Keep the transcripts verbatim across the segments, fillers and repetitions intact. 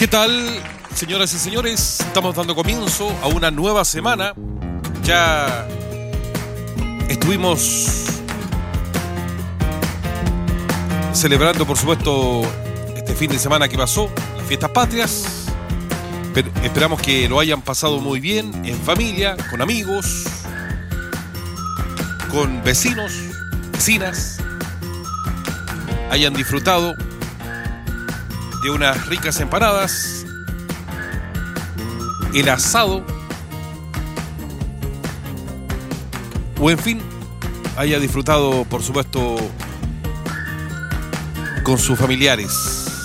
¿Qué tal, señoras y señores? Estamos dando comienzo a una nueva semana. Ya estuvimos celebrando, por supuesto, este fin de semana que pasó, las fiestas patrias. Pero esperamos que lo hayan pasado muy bien, en familia, con amigos, con vecinos, vecinas. Hayan disfrutado de unas ricas empanadas, el asado, o en fin, haya disfrutado, por supuesto, con sus familiares.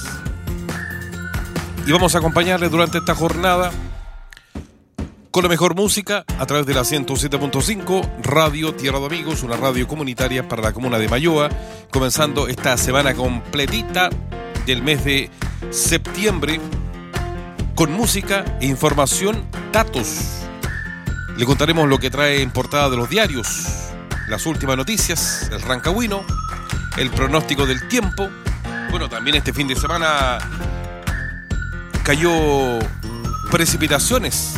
Y vamos a acompañarles durante esta jornada con la mejor música a través de la ciento siete punto cinco Radio Tierra de Amigos, una radio comunitaria para la comuna de Mayoa, comenzando esta semana completita del mes de septiembre con música e información, datos. Le contaremos lo que trae en portada de los diarios, las últimas noticias, el rancagüino, el pronóstico del tiempo. Bueno, también este fin de semana cayó precipitaciones.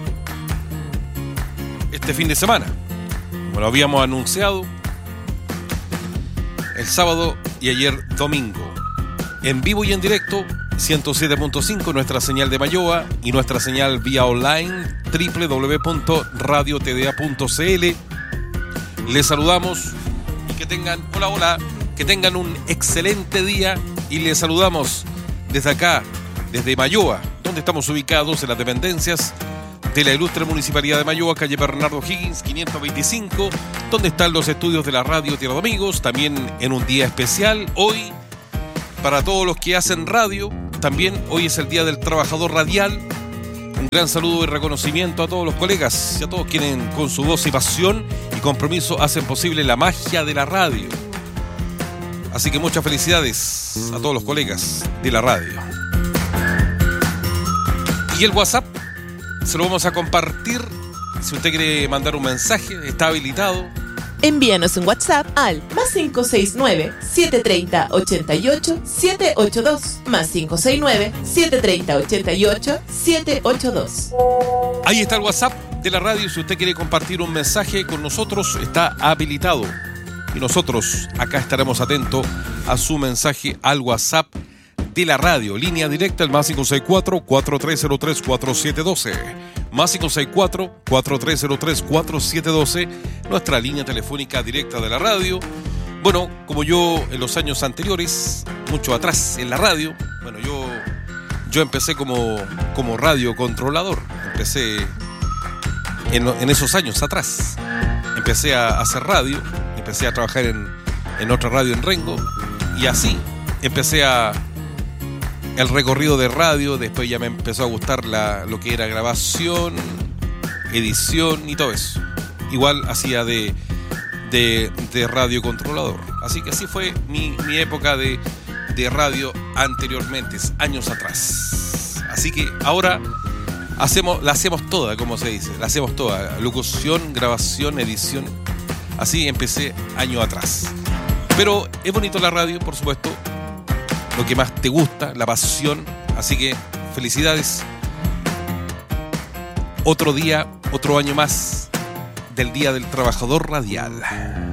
Este fin de semana, como lo habíamos anunciado el sábado y ayer domingo, en vivo y en directo, ciento siete punto cinco, nuestra señal de Mayoa y nuestra señal vía online, doble u doble u doble u punto radio t d a punto c l. Les saludamos y que tengan, hola, hola, que tengan un excelente día y les saludamos desde acá, desde Mayoa, donde estamos ubicados en las dependencias de la ilustre Municipalidad de Mayoa, calle Bernardo Higgins quinientos veinticinco, donde están los estudios de la radio Tierra de Amigos, también en un día especial, hoy, para todos los que hacen radio. También hoy es el Día del Trabajador Radial. Un gran saludo y reconocimiento a todos los colegas y a todos quienes con su voz y pasión y compromiso hacen posible la magia de la radio. Así que muchas felicidades a todos los colegas de la radio. Y el WhatsApp se lo vamos a compartir. Si usted quiere mandar un mensaje, está habilitado. Envíanos un WhatsApp al más cinco seis nueve, siete tres cero, ocho ocho, siete ocho dos, más cinco seis nueve, siete tres cero, ocho ocho, siete ocho dos. Ahí está el WhatsApp de la radio. Si usted quiere compartir un mensaje con nosotros, está habilitado. Y nosotros acá estaremos atentos a su mensaje al WhatsApp de la radio. Línea directa al más cinco seis cuatro, cuatro tres cero tres, cuatro siete uno dos. Más cinco seis cuatro, cuatro tres cero tres, cuatro siete uno dos, nuestra línea telefónica directa de la radio. Bueno, como yo en los años anteriores, mucho atrás en la radio, bueno, yo, yo empecé como, como radiocontrolador. Empecé en, en esos años atrás. Empecé a hacer radio, empecé a trabajar en, en otra radio en Rengo, y así empecé a el recorrido de radio. Después ya me empezó a gustar la, lo que era grabación, edición y todo eso. Igual hacía de, de, de radiocontrolador. Así que así fue mi, mi época de, de radio anteriormente, años atrás. Así que ahora hacemos, la hacemos toda, como se dice, la hacemos toda. Locución, grabación, edición. Así empecé años atrás. Pero es bonito la radio, por supuesto. Lo que más te gusta, la pasión. Así que felicidades. Otro día, otro año más del Día del Trabajador Radial.